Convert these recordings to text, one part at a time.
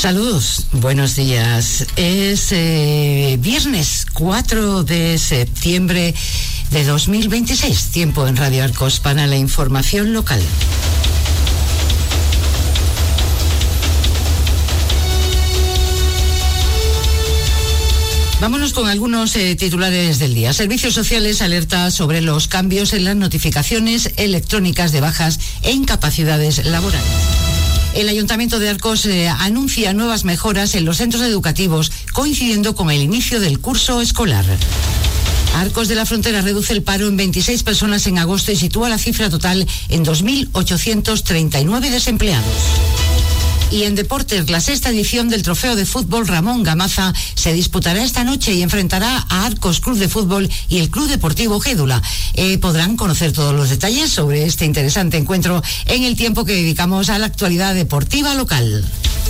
Saludos, buenos días. Es viernes 4 de septiembre de 2026. Tiempo en Radio Arcos para la información local. Vámonos con algunos titulares del día. Servicios Sociales alerta sobre los cambios en las notificaciones electrónicas de bajas e incapacidades laborales. El Ayuntamiento de Arcos anuncia nuevas mejoras en los centros educativos, coincidiendo con el inicio del curso escolar. Arcos de la Frontera reduce el paro en 26 personas en agosto y sitúa la cifra total en 2.839 desempleados. Y en deportes, la sexta edición del Trofeo de Fútbol Ramón Gamaza se disputará esta noche y enfrentará a Arcos Club de Fútbol y el Club Deportivo Gédula. Podrán conocer todos los detalles sobre este interesante encuentro en el tiempo que dedicamos a la actualidad deportiva local.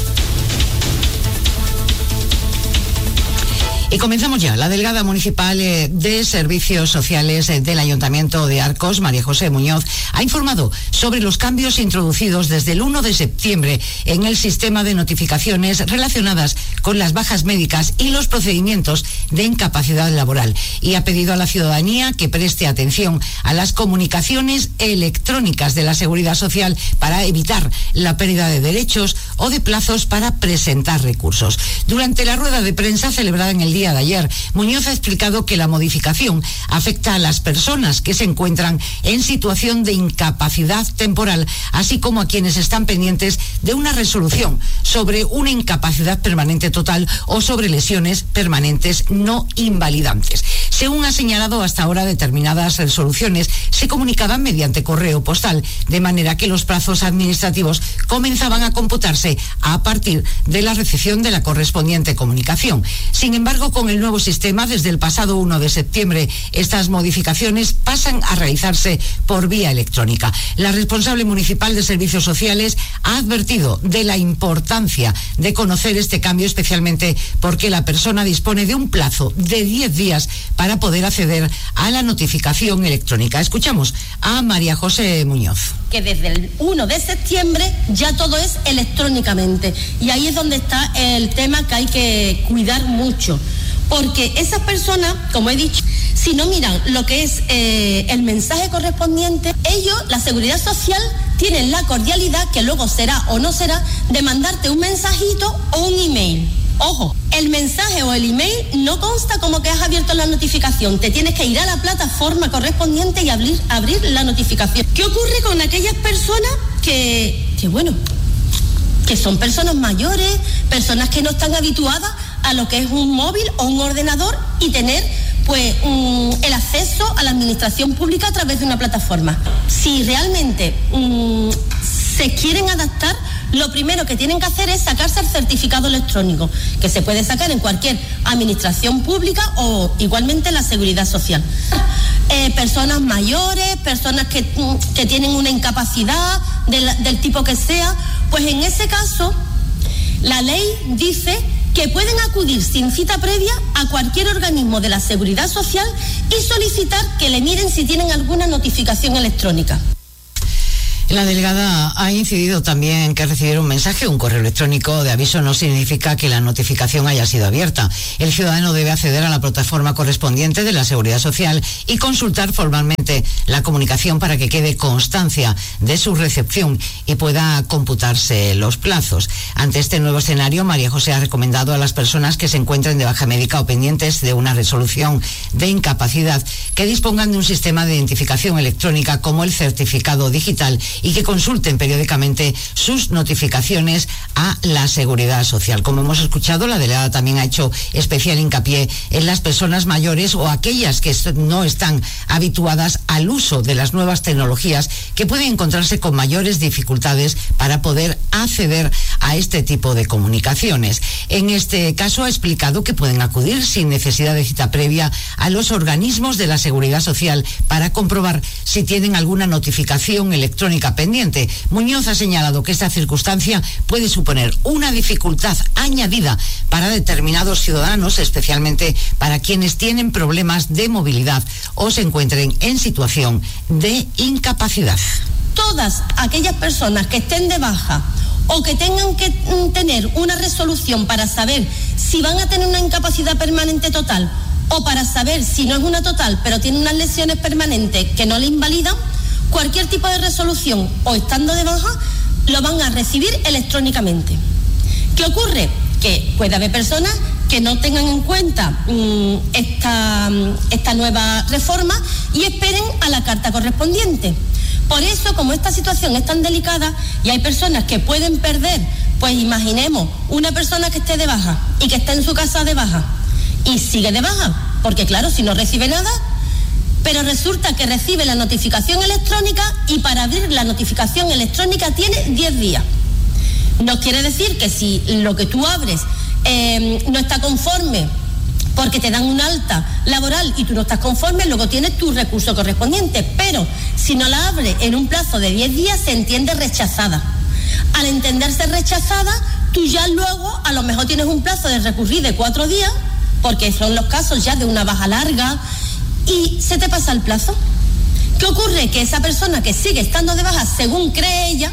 Y comenzamos ya. La delegada municipal de Servicios Sociales del Ayuntamiento de Arcos, María José Muñoz, ha informado sobre los cambios introducidos desde el 1 de septiembre en el sistema de notificaciones relacionadas con las bajas médicas y los procedimientos de incapacidad laboral. Y ha pedido a la ciudadanía que preste atención a las comunicaciones electrónicas de la Seguridad Social para evitar la pérdida de derechos o de plazos para presentar recursos. Durante la rueda de prensa celebrada en el día de ayer, Muñoz ha explicado que la modificación afecta a las personas que se encuentran en situación de incapacidad temporal, así como a quienes están pendientes de una resolución sobre una incapacidad permanente total o sobre lesiones permanentes no invalidantes. Según ha señalado, hasta ahora determinadas resoluciones se comunicaban mediante correo postal, de manera que los plazos administrativos comenzaban a computarse a partir de la recepción de la correspondiente comunicación. Sin embargo, con el nuevo sistema, desde el pasado 1 de septiembre, estas modificaciones pasan a realizarse por vía electrónica. La responsable municipal de Servicios Sociales ha advertido de la importancia de conocer este cambio, especialmente porque la persona dispone de un plazo de 10 días para poder acceder a la notificación electrónica. Escuchamos a María José Muñoz. Que desde el 1 de septiembre ya todo es electrónicamente, y ahí es donde está el tema que hay que cuidar mucho, porque esas personas, como he dicho, si no miran lo que es el mensaje correspondiente, ellos, la Seguridad Social, tienen la cordialidad, que luego será o no será, de mandarte un mensajito o un email. Ojo, el mensaje o el email no consta como que has abierto la notificación. Te tienes que ir a la plataforma correspondiente y abrir la notificación. ¿Qué ocurre con aquellas personas que son personas mayores, personas que no están habituadas a lo que es un móvil o un ordenador y tener el acceso a la administración pública a través de una plataforma? Si realmente se quieren adaptar, lo primero que tienen que hacer es sacarse el certificado electrónico, que se puede sacar en cualquier administración pública o igualmente en la Seguridad Social. Personas mayores, personas que tienen una incapacidad del tipo que sea, pues en ese caso la ley dice que pueden acudir sin cita previa a cualquier organismo de la Seguridad Social y solicitar que le miren si tienen alguna notificación electrónica. La delegada ha incidido también en que recibir un mensaje o un correo electrónico de aviso no significa que la notificación haya sido abierta. El ciudadano debe acceder a la plataforma correspondiente de la Seguridad Social y consultar formalmente la comunicación para que quede constancia de su recepción y pueda computarse los plazos. Ante este nuevo escenario, María José ha recomendado a las personas que se encuentren de baja médica o pendientes de una resolución de incapacidad que dispongan de un sistema de identificación electrónica como el certificado digital y que consulten periódicamente sus notificaciones a la Seguridad Social. Como hemos escuchado, la delegada también ha hecho especial hincapié en las personas mayores o aquellas que no están habituadas al uso de las nuevas tecnologías, que pueden encontrarse con mayores dificultades para poder acceder a este tipo de comunicaciones. En este caso ha explicado que pueden acudir sin necesidad de cita previa a los organismos de la Seguridad Social para comprobar si tienen alguna notificación electrónica pendiente. Muñoz ha señalado que esta circunstancia puede suponer una dificultad añadida para determinados ciudadanos, especialmente para quienes tienen problemas de movilidad o se encuentren en situación de incapacidad. Todas aquellas personas que estén de baja o que tengan que tener una resolución para saber si van a tener una incapacidad permanente total o para saber si no es una total pero tiene unas lesiones permanentes que no le invalidan, cualquier tipo de resolución o estando de baja lo van a recibir electrónicamente. ¿Qué ocurre? Que puede haber personas que no tengan en cuenta esta nueva reforma y esperen a la carta correspondiente. Por eso, como esta situación es tan delicada y hay personas que pueden perder, pues imaginemos una persona que esté de baja y que está en su casa de baja y sigue de baja, porque claro, si no recibe nada, pero resulta que recibe la notificación electrónica y para abrir la notificación electrónica tiene 10 días. No quiere decir que si lo que tú abres no está conforme porque te dan un alta laboral y tú no estás conforme, luego tienes tu recurso correspondiente, pero si no la abres en un plazo de 10 días se entiende rechazada. Al entenderse rechazada, tú ya luego a lo mejor tienes un plazo de recurrir de 4 días, porque son los casos ya de una baja larga, y se te pasa el plazo. ¿Qué ocurre? Que esa persona que sigue estando de baja según cree ella,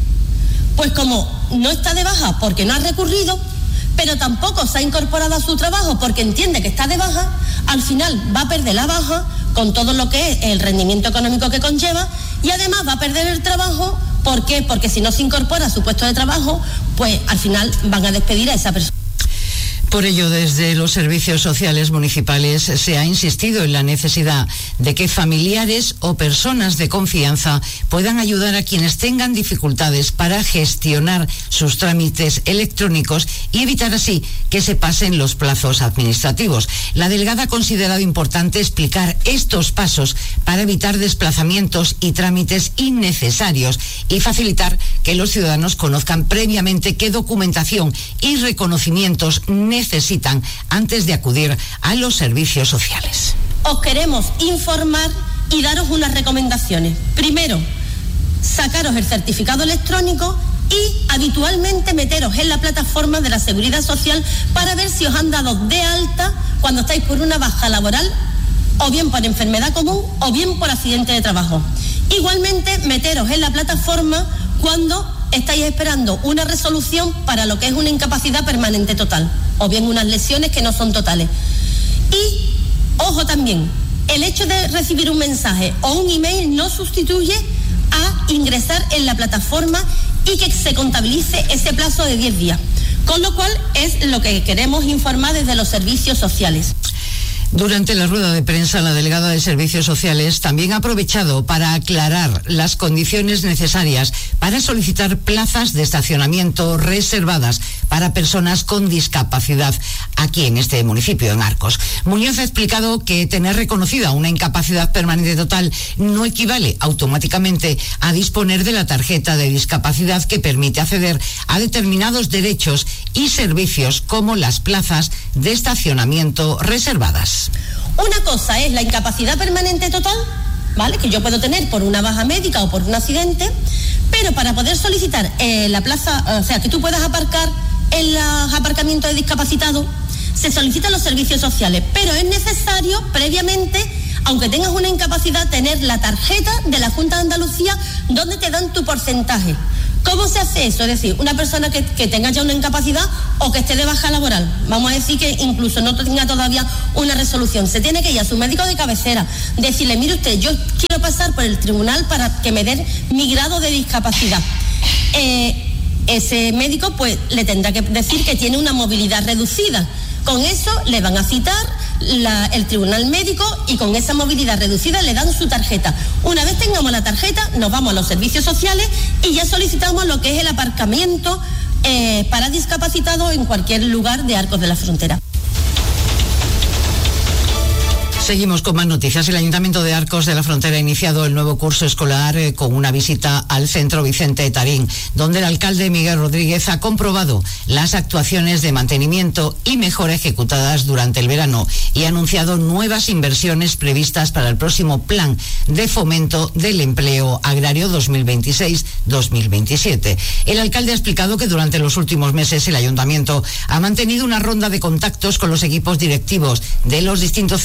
pues como no está de baja porque no ha recurrido, pero tampoco se ha incorporado a su trabajo porque entiende que está de baja, al final va a perder la baja con todo lo que es el rendimiento económico que conlleva y además va a perder el trabajo. ¿Por qué? Porque si no se incorpora a su puesto de trabajo, pues al final van a despedir a esa persona. Por ello, desde los servicios sociales municipales se ha insistido en la necesidad de que familiares o personas de confianza puedan ayudar a quienes tengan dificultades para gestionar sus trámites electrónicos y evitar así que se pasen los plazos administrativos. La delegada ha considerado importante explicar estos pasos para evitar desplazamientos y trámites innecesarios y facilitar que los ciudadanos conozcan previamente qué documentación y reconocimientos necesitan antes de acudir a los servicios sociales. Os queremos informar y daros unas recomendaciones. Primero, sacaros el certificado electrónico y habitualmente meteros en la plataforma de la Seguridad Social para ver si os han dado de alta cuando estáis por una baja laboral o bien por enfermedad común o bien por accidente de trabajo. Igualmente, meteros en la plataforma cuando estáis esperando una resolución para lo que es una incapacidad permanente total o bien unas lesiones que no son totales. Y, ojo también, el hecho de recibir un mensaje o un email no sustituye a ingresar en la plataforma y que se contabilice ese plazo de 10 días. Con lo cual es lo que queremos informar desde los servicios sociales. Durante la rueda de prensa, la delegada de Servicios Sociales también ha aprovechado para aclarar las condiciones necesarias para solicitar plazas de estacionamiento reservadas para personas con discapacidad aquí en este municipio, en Arcos. Muñoz ha explicado que tener reconocida una incapacidad permanente total no equivale automáticamente a disponer de la tarjeta de discapacidad que permite acceder a determinados derechos y servicios como las plazas de estacionamiento reservadas. Una cosa es la incapacidad permanente total, ¿vale?, que yo puedo tener por una baja médica o por un accidente, pero para poder solicitar la plaza, o sea, que tú puedas aparcar en los aparcamientos de discapacitados, se solicitan los servicios sociales, pero es necesario previamente, aunque tengas una incapacidad, tener la tarjeta de la Junta de Andalucía donde te dan tu porcentaje. ¿Cómo se hace eso? Es decir, una persona que tenga ya una incapacidad o que esté de baja laboral, vamos a decir que incluso no tenga todavía una resolución, se tiene que ir a su médico de cabecera, decirle, mire usted, yo quiero pasar por el tribunal para que me den mi grado de discapacidad. Ese médico pues le tendrá que decir que tiene una movilidad reducida. Con eso le van a citar el tribunal médico y con esa movilidad reducida le dan su tarjeta. Una vez tengamos la tarjeta, nos vamos a los servicios sociales y ya solicitamos lo que es el aparcamiento para discapacitados en cualquier lugar de Arcos de la Frontera. Seguimos con más noticias. El Ayuntamiento de Arcos de la Frontera ha iniciado el nuevo curso escolar con una visita al Centro Vicente Tarín, donde el alcalde Miguel Rodríguez ha comprobado las actuaciones de mantenimiento y mejora ejecutadas durante el verano y ha anunciado nuevas inversiones previstas para el próximo Plan de Fomento del Empleo Agrario 2026-2027. El alcalde ha explicado que durante los últimos meses el Ayuntamiento ha mantenido una ronda de contactos con los equipos directivos de los distintos centros educativos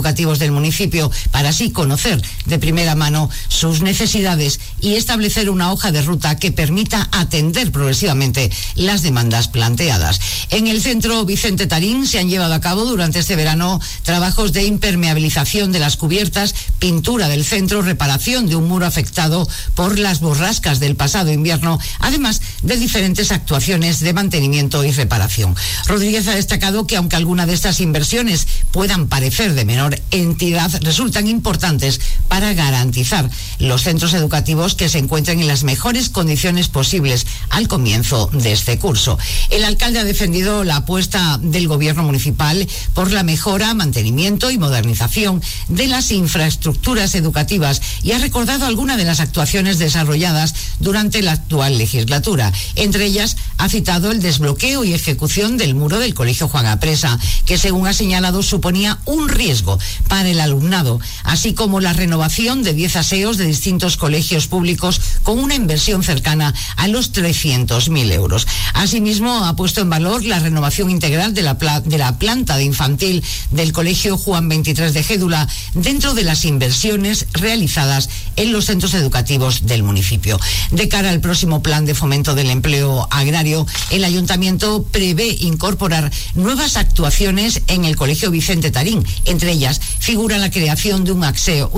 educativos del municipio para así conocer de primera mano sus necesidades y establecer una hoja de ruta que permita atender progresivamente las demandas planteadas. En el centro Vicente Tarín se han llevado a cabo durante este verano trabajos de impermeabilización de las cubiertas, pintura del centro, reparación de un muro afectado por las borrascas del pasado invierno, además de diferentes actuaciones de mantenimiento y reparación. Rodríguez ha destacado que aunque algunas de estas inversiones puedan parecer de menor entidad, resultan importantes para garantizar los centros educativos que se encuentren en las mejores condiciones posibles al comienzo de este curso. El alcalde ha defendido la apuesta del gobierno municipal por la mejora, mantenimiento y modernización de las infraestructuras educativas y ha recordado algunas de las actuaciones desarrolladas durante la actual legislatura. Entre ellas ha citado el desbloqueo y ejecución del muro del Colegio Juan Apresa, que según ha señalado suponía un riesgo para el alumnado, así como la renovación de 10 aseos de distintos colegios públicos con una inversión cercana a los 300.000 euros. Asimismo, ha puesto en valor la renovación integral de la planta de infantil del Colegio Juan 23 de Gédula dentro de las inversiones realizadas en los centros educativos del municipio. De cara al próximo plan de fomento del empleo agrario, el ayuntamiento prevé incorporar nuevas actuaciones en el Colegio Vicente Tarín. Entre ellas figura la creación de un aseo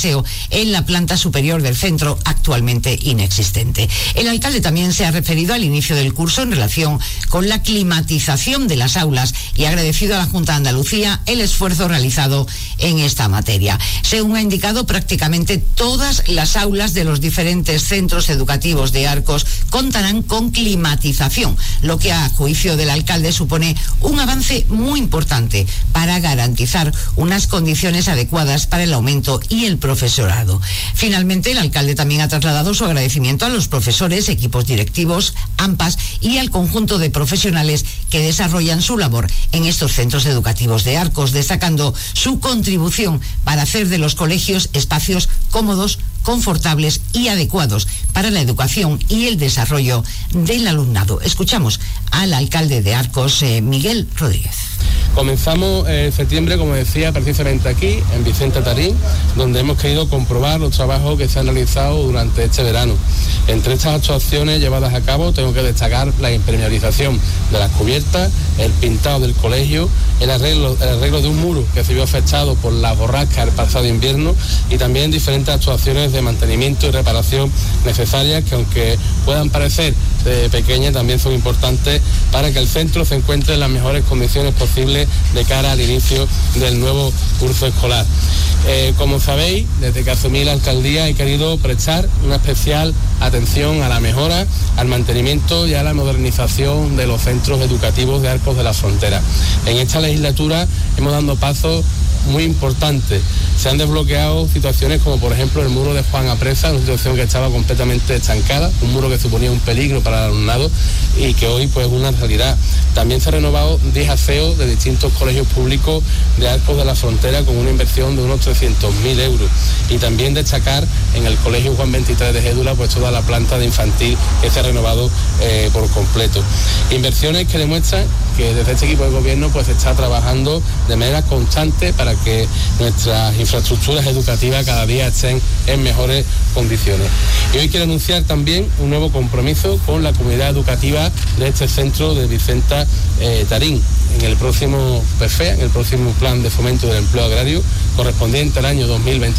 en la planta superior del centro, actualmente inexistente. El alcalde también se ha referido al inicio del curso en relación con la climatización de las aulas y ha agradecido a la Junta de Andalucía el esfuerzo realizado en esta materia. Según ha indicado, prácticamente todas las aulas de los diferentes centros educativos de Arcos contarán con climatización, lo que a juicio del alcalde supone un avance muy importante para garantizar unas condiciones adecuadas para el aumento y el profesorado. Finalmente, el alcalde también ha trasladado su agradecimiento a los profesores, equipos directivos, AMPAs y al conjunto de profesionales que desarrollan su labor en estos centros educativos de Arcos, destacando su contribución para hacer de los colegios espacios cómodos, confortables y adecuados para la educación y el desarrollo del alumnado. Escuchamos al alcalde de Arcos, Miguel Rodríguez. Comenzamos septiembre, como decía, precisamente aquí, en Vicente Tarín, donde hemos querido comprobar los trabajos que se han realizado durante este verano. Entre estas actuaciones llevadas a cabo tengo que destacar la impermeabilización de las cubiertas, el pintado del colegio, el arreglo de un muro que se vio afectado por la borrasca del pasado invierno y también diferentes actuaciones de mantenimiento y reparación necesarias que, aunque puedan parecer pequeñas, también son importantes para que el centro se encuentre en las mejores condiciones posibles de cara al inicio del nuevo curso escolar. Como sabéis, desde que asumí la alcaldía he querido prestar una especial atención a la mejora, al mantenimiento y a la modernización de los centros educativos de Arcos de la Frontera. En esta legislatura hemos dado pasos muy importantes. Se han desbloqueado situaciones como por ejemplo el muro de Juan Apresa, una situación que estaba completamente estancada, un muro que suponía un peligro para el alumnado y que hoy pues es una realidad. También se han renovado 10 aseos de distintos colegios públicos de Arcos de la Frontera con una inversión de unos 300.000 euros. Y también destacar en el Colegio Juan 23 de Gédula pues toda la planta de infantil que se ha renovado por completo. Inversiones que demuestran que desde este equipo de gobierno pues se está trabajando de manera constante para que nuestras infraestructuras educativas cada día estén en mejores condiciones. Y hoy quiero anunciar también un nuevo compromiso con la comunidad educativa de este centro de Vicente Tarín. En el próximo PFEA, en el próximo Plan de Fomento del Empleo Agrario, correspondiente al año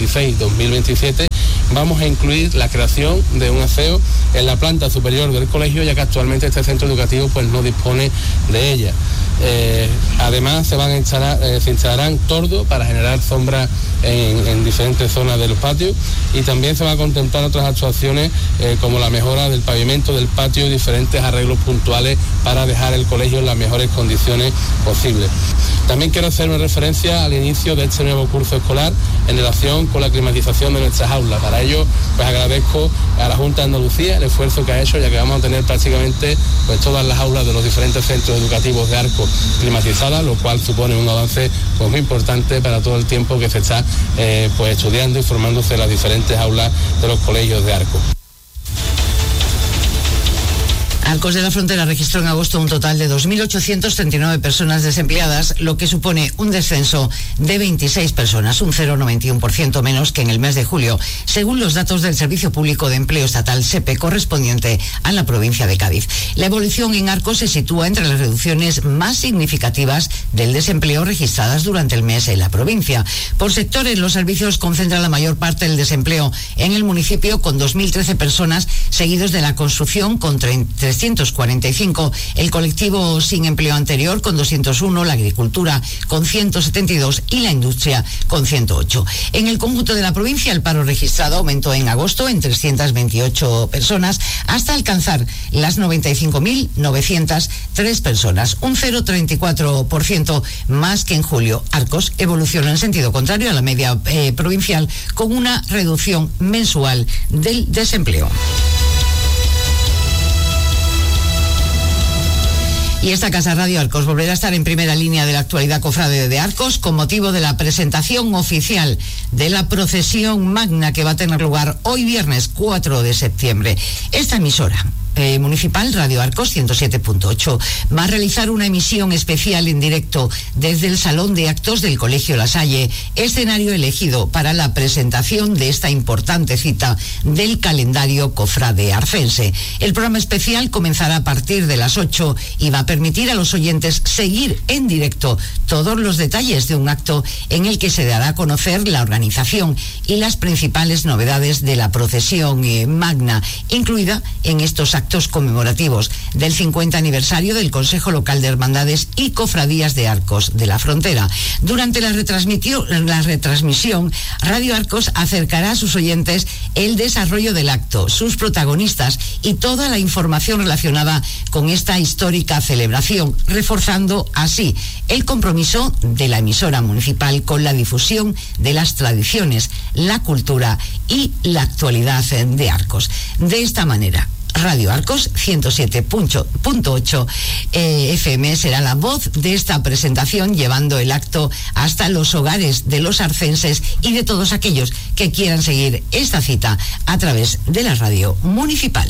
2026-2027, vamos a incluir la creación de un aseo en la planta superior del colegio, ya que actualmente este centro educativo pues no dispone de ella. Además se instalarán tordos para generar sombra en diferentes zonas de los patios y también se van a contemplar otras actuaciones como la mejora del pavimento del patio y diferentes arreglos puntuales para dejar el colegio en las mejores condiciones posibles. También quiero hacer una referencia al inicio de este nuevo curso escolar en relación con la climatización de nuestras aulas. Para ello, pues agradezco a la Junta de Andalucía el esfuerzo que ha hecho, ya que vamos a tener prácticamente pues todas las aulas de los diferentes centros educativos de Arcos climatizadas, lo cual supone un avance pues muy importante para todo el tiempo que se está pues estudiando y formándose en las diferentes aulas de los colegios de Arcos. Arcos de la Frontera registró en agosto un total de 2.839 personas desempleadas, lo que supone un descenso de 26 personas, un 0,91% menos que en el mes de julio, según los datos del Servicio Público de Empleo Estatal, SEPE, correspondiente a la provincia de Cádiz. La evolución en Arcos se sitúa entre las reducciones más significativas del desempleo registradas durante el mes en la provincia. Por sectores, los servicios concentran la mayor parte del desempleo en el municipio, con 2.013 personas, seguidos de la construcción con 345, el colectivo sin empleo anterior con 201, la agricultura con 172 y la industria con 108. En el conjunto de la provincia, el paro registrado aumentó en agosto en 328 personas hasta alcanzar las 95.903 personas, un 0,34% más que en julio. Arcos evoluciona en sentido contrario a la media provincial, con una reducción mensual del desempleo. Y esta Casa Radio Arcos volverá a estar en primera línea de la actualidad cofrade de Arcos con motivo de la presentación oficial de la procesión magna que va a tener lugar hoy viernes 4 de septiembre. Esta emisora municipal, Radio Arcos 107.8, va a realizar una emisión especial en directo desde el Salón de Actos del Colegio La Salle, escenario elegido para la presentación de esta importante cita del calendario cofrade arcense. El programa especial comenzará a partir de las 8 y va a permitir a los oyentes seguir en directo todos los detalles de un acto en el que se dará a conocer la organización y las principales novedades de la procesión magna, incluida en estos actos conmemorativos del 50 aniversario del Consejo Local de Hermandades y Cofradías de Arcos de la Frontera. Durante la retransmisión, Radio Arcos acercará a sus oyentes el desarrollo del acto, sus protagonistas y toda la información relacionada con esta histórica celebración, reforzando así el compromiso de la emisora municipal con la difusión de las tradiciones, la cultura y la actualidad de Arcos. De esta manera, Radio Arcos 107.8 FM será la voz de esta presentación, llevando el acto hasta los hogares de los arcenses y de todos aquellos que quieran seguir esta cita a través de la radio municipal.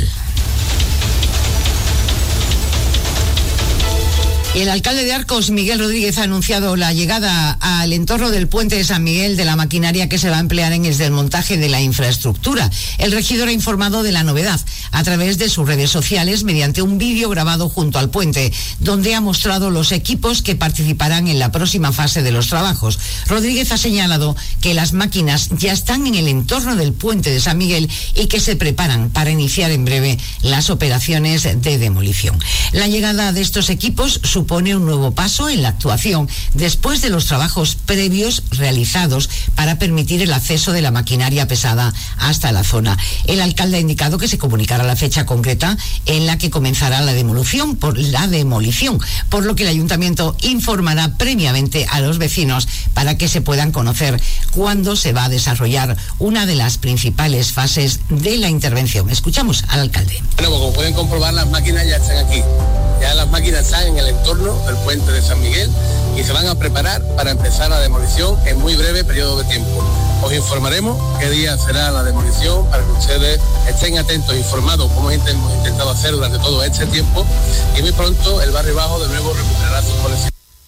Y el alcalde de Arcos, Miguel Rodríguez, ha anunciado la llegada al entorno del puente de San Miguel de la maquinaria que se va a emplear en el desmontaje de la infraestructura. El regidor ha informado de la novedad a través de sus redes sociales mediante un vídeo grabado junto al puente, donde ha mostrado los equipos que participarán en la próxima fase de los trabajos. Rodríguez ha señalado que las máquinas ya están en el entorno del puente de San Miguel y que se preparan para iniciar en breve las operaciones de demolición. La llegada de estos equipos supone un nuevo paso en la actuación después de los trabajos previos realizados para permitir el acceso de la maquinaria pesada hasta la zona. El alcalde ha indicado que se comunicará la fecha concreta en la que comenzará la demolición, por lo que el ayuntamiento informará previamente a los vecinos para que se puedan conocer cuándo se va a desarrollar una de las principales fases de la intervención. Escuchamos al alcalde. Bueno, como pueden comprobar, las máquinas ya están aquí. Ya las máquinas están en el entorno del puente de San Miguel y se van a preparar para empezar la demolición en muy breve periodo de tiempo. Os informaremos qué día será la demolición para que ustedes estén atentos e informados como hemos intentado hacer durante todo este tiempo, y muy pronto el barrio bajo de nuevo recuperará sus colecciones.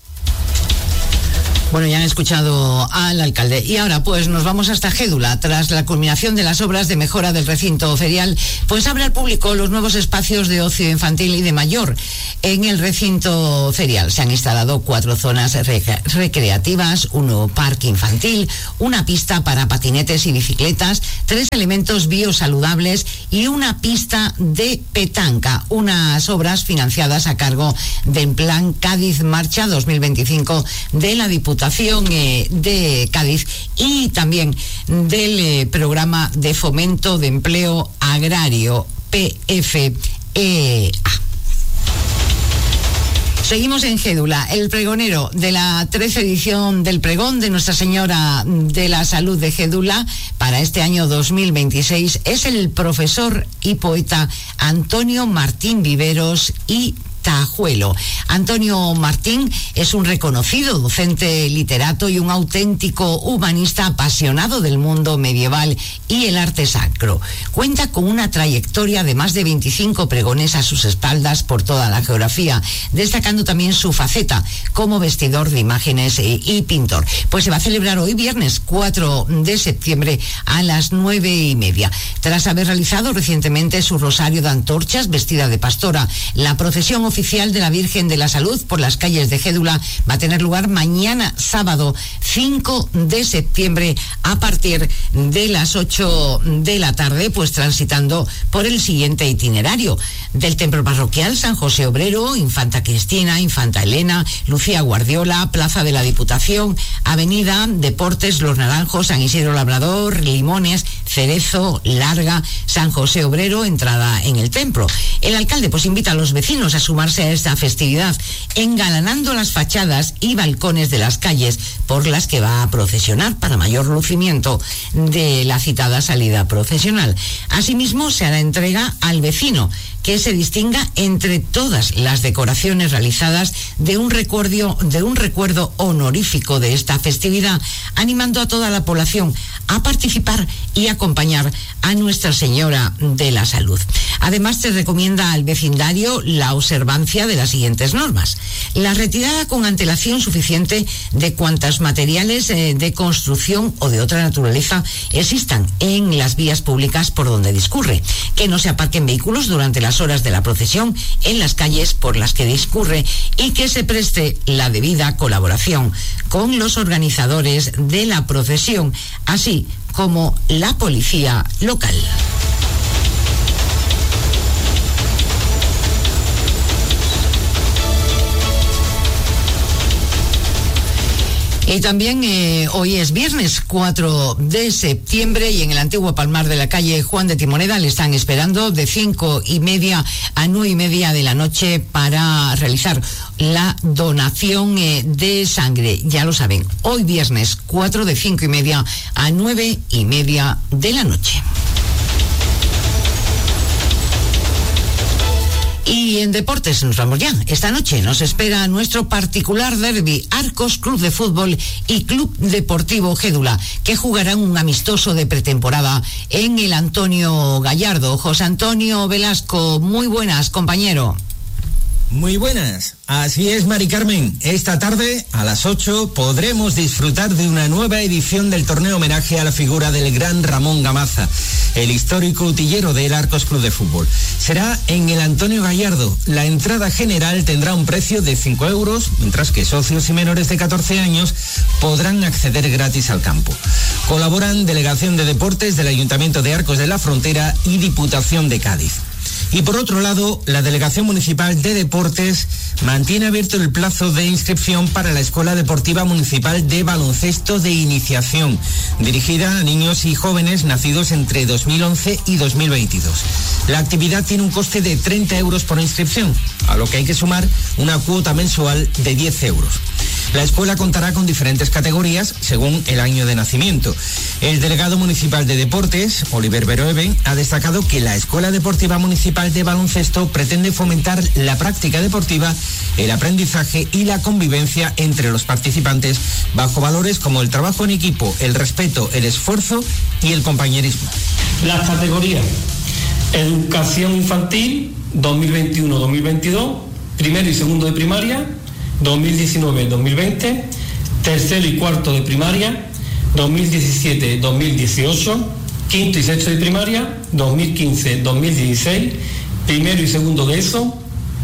Bueno, ya han escuchado al alcalde. Y ahora pues nos vamos hasta Gédula. Tras la culminación de las obras de mejora del recinto ferial, pues abre al público los nuevos espacios de ocio infantil y de mayor. En el recinto ferial se han instalado 4 zonas recreativas, un nuevo parque infantil, una pista para patinetes y bicicletas, 3 elementos biosaludables y una pista de petanca. Unas obras financiadas a cargo del Plan Cádiz Marcha 2025 de la Diputación de Cádiz y también del Programa de Fomento de Empleo Agrario, PFEA. Seguimos en Gédula. El pregonero de la 13ª edición del pregón de Nuestra Señora de la Salud de Gédula para este año 2026 es el profesor y poeta Antonio Martín Viveros y Tajuelo. Antonio Martín es un reconocido docente, literato y un auténtico humanista apasionado del mundo medieval y el arte sacro. Cuenta con una trayectoria de más de 25 pregones a sus espaldas por toda la geografía, destacando también su faceta como vestidor de imágenes y pintor. Pues se va a celebrar hoy viernes 4 de septiembre a las 9:30. Tras haber realizado recientemente su rosario de antorchas vestida de pastora, la procesión oficial de la Virgen de la Salud por las calles de Gédula va a tener lugar mañana sábado 5 de septiembre a partir de las 8 de la tarde, pues transitando por el siguiente itinerario: del templo parroquial San José Obrero, Infanta Cristina, Infanta Elena, Lucía Guardiola, Plaza de la Diputación, Avenida Deportes Los Naranjos, San Isidro Labrador, Limones, Cerezo, Larga, San José Obrero, entrada en el templo. El alcalde pues invita a los vecinos a sumarse a esta festividad, engalanando las fachadas y balcones de las calles por las que va a procesionar para mayor lucimiento de la citada salida procesional. Asimismo, se hará entrega al vecino que se distinga entre todas las decoraciones realizadas de un recuerdo honorífico de esta festividad, animando a toda la población a participar y acompañar a Nuestra Señora de la Salud. Además, se recomienda al vecindario la observancia de las siguientes normas: la retirada con antelación suficiente de cuantos materiales de construcción o de otra naturaleza existan en las vías públicas por donde discurre, que no se aparquen vehículos durante las horas de la procesión en las calles por las que discurre y que se preste la debida colaboración con los organizadores de la procesión, así como la policía local. Y también hoy es viernes 4 de septiembre y en el antiguo Palmar de la calle Juan de Timoneda le están esperando de 5:30 a 9:30 de la noche para realizar la donación de sangre. Ya lo saben, hoy viernes 4 de 5:30 a 9:30 de la noche. Y en deportes nos vamos ya. Esta noche nos espera nuestro particular derbi, Arcos Club de Fútbol y Club Deportivo Gédula, que jugarán un amistoso de pretemporada en el Antonio Gallardo. José Antonio Velasco, muy buenas, compañero. Muy buenas, así es, Mari Carmen. Esta tarde a las 8 podremos disfrutar de una nueva edición del torneo homenaje a la figura del gran Ramón Gamaza, el histórico utillero del Arcos Club de Fútbol. Será en el Antonio Gallardo. La entrada general tendrá un precio de 5 euros, mientras que socios y menores de 14 años podrán acceder gratis al campo. Colaboran Delegación de Deportes del Ayuntamiento de Arcos de la Frontera y Diputación de Cádiz. Y por otro lado, la Delegación Municipal de Deportes mantiene abierto el plazo de inscripción para la Escuela Deportiva Municipal de Baloncesto de Iniciación, dirigida a niños y jóvenes nacidos entre 2011 y 2022. La actividad tiene un coste de 30 euros por inscripción, a lo que hay que sumar una cuota mensual de 10 euros. La escuela contará con diferentes categorías según el año de nacimiento. El delegado municipal de Deportes, Oliver Veroeven, ha destacado que la Escuela Deportiva Municipal de Baloncesto pretende fomentar la práctica deportiva, el aprendizaje y la convivencia entre los participantes bajo valores como el trabajo en equipo, el respeto, el esfuerzo y el compañerismo. Las categorías: Educación Infantil 2021-2022, primero y segundo de primaria, 2019-2020, tercero y cuarto de primaria, 2017-2018, quinto y sexto de primaria, 2015-2016, primero y segundo de ESO,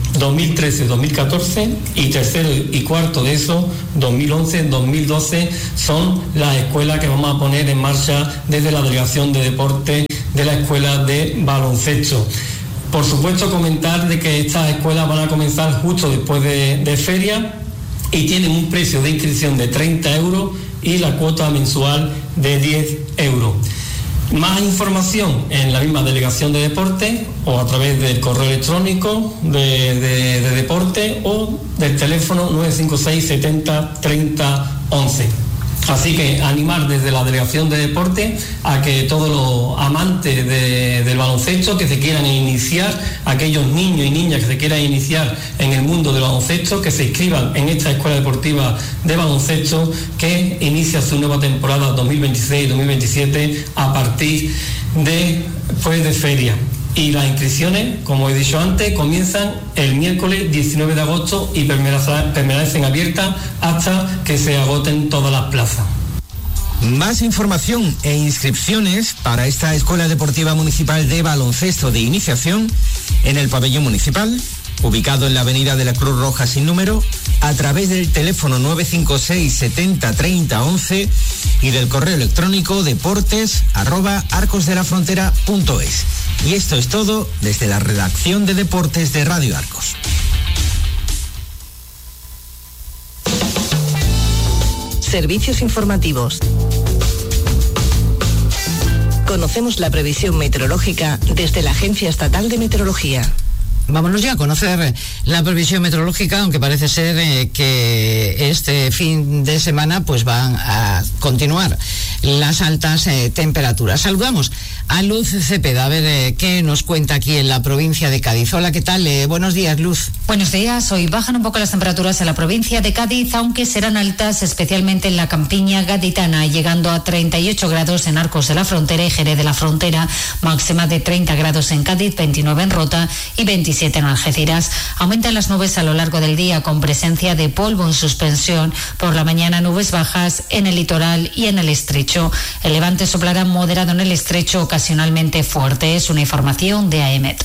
2013-2014 y tercero y cuarto de ESO, 2011-2012, son las escuelas que vamos a poner en marcha desde la Delegación de Deporte de la Escuela de Baloncesto. Por supuesto, comentar de que estas escuelas van a comenzar justo después de feria y tienen un precio de inscripción de 30 euros y la cuota mensual de 10 euros. Más información en la misma Delegación de Deporte o a través del correo electrónico de Deporte o del teléfono 956 70 30 11. Así que animar desde la Delegación de Deporte a que todos los amantes del baloncesto que se quieran iniciar, aquellos niños y niñas que se quieran iniciar en el mundo del baloncesto, que se inscriban en esta Escuela Deportiva de Baloncesto que inicia su nueva temporada 2026-2027 a partir de feria. Y las inscripciones, como he dicho antes, comienzan el miércoles 19 de agosto y permanecen abiertas hasta que se agoten todas las plazas. Más información e inscripciones para esta Escuela Deportiva Municipal de Baloncesto de Iniciación en el pabellón municipal, ubicado en la avenida de la Cruz Roja sin número, a través del teléfono 956 70 30 11 y del correo electrónico deportes@arcosdelafrontera.es. Y esto es todo desde la redacción de Deportes de Radio Arcos. Servicios informativos. Conocemos la previsión meteorológica desde la Agencia Estatal de Meteorología. Vámonos ya a conocer la previsión meteorológica, aunque parece ser que este fin de semana pues van a continuar las altas temperaturas. Saludamos a Luz Cepeda, a ver qué nos cuenta aquí en la provincia de Cádiz. Hola, ¿qué tal? Buenos días, Luz. Buenos días. Hoy bajan un poco las temperaturas en la provincia de Cádiz, aunque serán altas especialmente en la campiña gaditana, llegando a 38 grados en Arcos de la Frontera y Jerez de la Frontera, máxima de 30 grados en Cádiz, 29 en Rota y 27 en Algeciras. Aumentan las nubes a lo largo del día con presencia de polvo en suspensión. Por la mañana nubes bajas en el litoral y en el estrecho. El levante soplará moderado en el estrecho, ocasionalmente fuerte. Es una información de AEMET.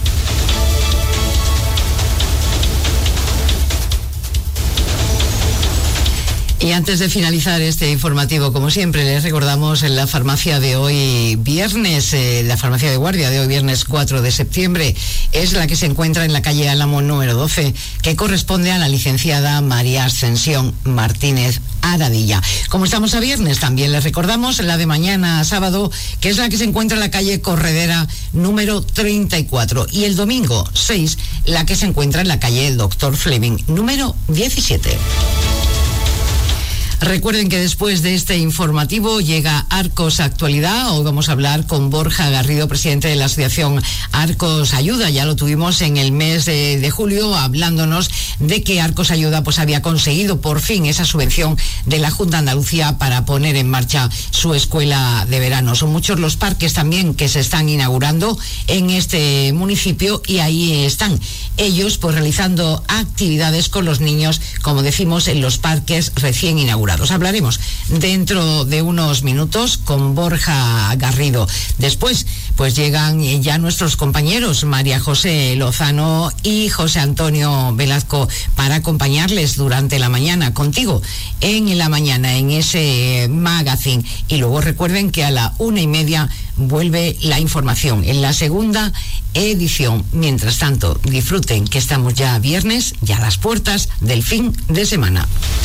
Y antes de finalizar este informativo, como siempre, les recordamos en la farmacia de hoy viernes, la farmacia de guardia de hoy viernes 4 de septiembre, es la que se encuentra en la calle Álamo número 12, que corresponde a la licenciada María Ascensión Martínez Aradilla. Como estamos a viernes, también les recordamos la de mañana sábado, que es la que se encuentra en la calle Corredera número 34, y el domingo 6, la que se encuentra en la calle Doctor Fleming número 17. Recuerden que después de este informativo llega Arcos Actualidad. Hoy vamos a hablar con Borja Garrido, presidente de la asociación Arcos Ayuda. Ya lo tuvimos en el mes de julio hablándonos de que Arcos Ayuda pues había conseguido por fin esa subvención de la Junta de Andalucía para poner en marcha su escuela de verano. Son muchos los parques también que se están inaugurando en este municipio y ahí están ellos pues realizando actividades con los niños, como decimos, en los parques recién inaugurados. Hablaremos dentro de unos minutos con Borja Garrido. Después, pues llegan ya nuestros compañeros María José Lozano y José Antonio Velasco para acompañarles durante la mañana, contigo en la mañana, en ese magazine. Y luego recuerden que a la 1:30 vuelve la información en la segunda edición. Mientras tanto, disfruten que estamos ya viernes, ya a las puertas del fin de semana.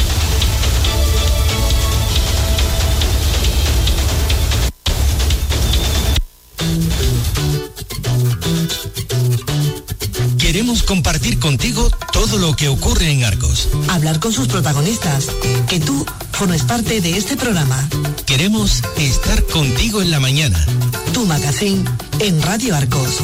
Queremos compartir contigo todo lo que ocurre en Arcos. Hablar con sus protagonistas. Que tú formes parte de este programa. Queremos estar contigo en la mañana. Tu magazine en Radio Arcos.